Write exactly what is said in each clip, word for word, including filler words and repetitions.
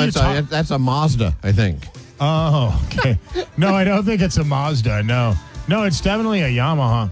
you it's ta- a, that's a Mazda, I think. Oh, okay. No, I don't think it's a Mazda. No. No, it's definitely a Yamaha.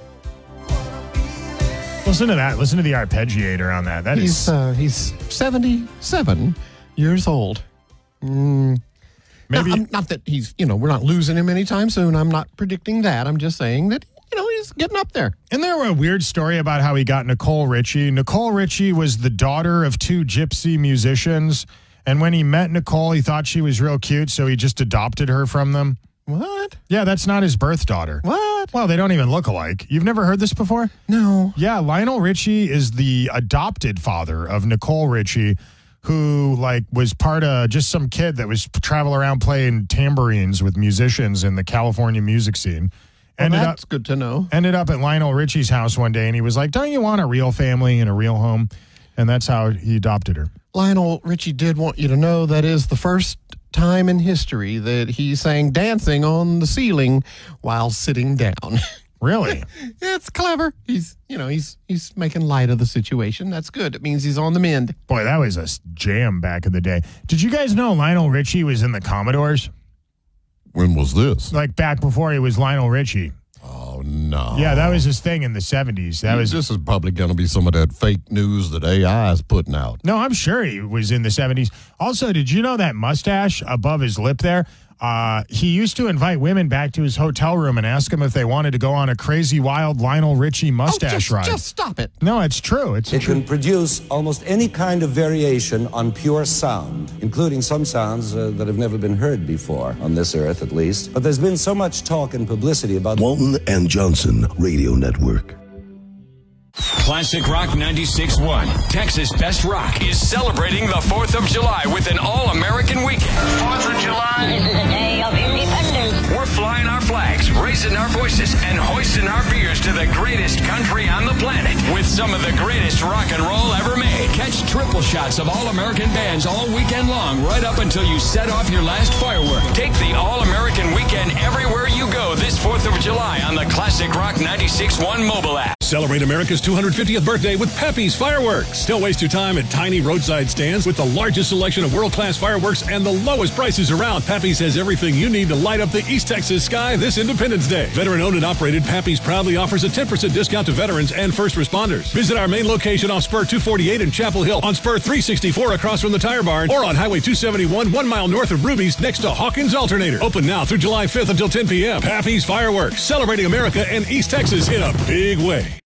Listen to that. Listen to the arpeggiator on that. That he's, is... Uh, he's seventy-seven years old. Mm. Maybe... Not, not that he's, you know, we're not losing him anytime soon. I'm not predicting that. I'm just saying that, you know, he's getting up there. And there were a weird story about how he got Nicole Richie. Nicole Richie was the daughter of two gypsy musicians. And when he met Nicole, he thought she was real cute, so he just adopted her from them. What? Yeah, that's not his birth daughter. What? Well, they don't even look alike. You've never heard this before? No. Yeah, Lionel Richie is the adopted father of Nicole Richie, who like was part of just some kid that was travel around playing tambourines with musicians in the California music scene. Well, ended that's up, good to know. Ended up at Lionel Richie's house one day, and he was like, don't you want a real family and a real home? And that's how he adopted her. Lionel Richie did want you to know that is the first time in history that he sang dancing on the ceiling while sitting down. Really? It's clever. He's, you know, he's he's making light of the situation. That's good. It means he's on the mend. Boy, that was a jam back in the day. Did you guys know Lionel Richie was in the Commodores? When was this? Like back before he was Lionel Richie. Oh, no. Yeah, that was his thing in the seventies. That was. This is probably going to be some of that fake news that A I is putting out. No, I'm sure he was in the seventies. Also, did you know that mustache above his lip there? Uh, he used to invite women back to his hotel room and ask them if they wanted to go on a crazy, wild Lionel Richie mustache oh, just, ride. Just stop it. No, it's true. It's it true. can produce almost any kind of variation on pure sound, including some sounds uh, that have never been heard before, on this earth at least. But there's been so much talk and publicity about Walton and Johnson Radio Network. Classic Rock ninety-six point one, Texas Best Rock, is celebrating the fourth of July with an all-American weekend. fourth of July. This is the day of independence. We're flying our flags, raising our voices, and hoisting our beers to the greatest country on the planet with some of the greatest rock and roll ever made. Catch triple shots of all-American bands all weekend long, right up until you set off your last firework. Take the all-American weekend everywhere you go this fourth of July on the Classic Rock ninety-six point one mobile app. Celebrate America's two hundred fiftieth birthday with Pappy's Fireworks. Don't waste your time at tiny roadside stands with the largest selection of world-class fireworks and the lowest prices around. Pappy's has everything you need to light up the East Texas sky this Independence Day. Veteran-owned and operated, Pappy's proudly offers a ten percent discount to veterans and first responders. Visit our main location off Spur two forty-eight in Chapel Hill, on Spur three sixty-four across from the Tire Barn, or on Highway two seventy-one, one mile north of Ruby's next to Hawkins Alternator. Open now through July fifth until ten p.m. Pappy's Fireworks, celebrating America and East Texas in a big way.